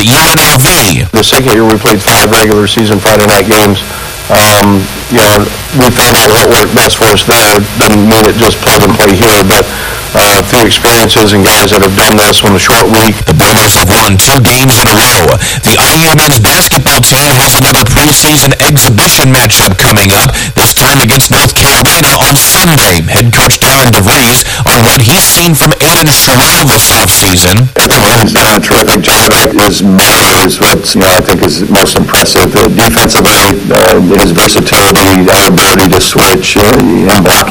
UNLV. The second year we played 5 regular season Friday night games. We found out what worked best for us there. Didn't mean it just plug and play here, but through experiences and guys that have done this on a short week. The Boilers have won 2 games in a row. The IU men's basketball team has another preseason exhibition matchup coming up, this time against North Carolina on Sunday. Head coach Kevin DeVries on what he's seen from Aiden Sherrill this offseason. He's done a terrific job. His melee is what I think is most impressive. Defensively, his versatility, our ability to switch, and blocking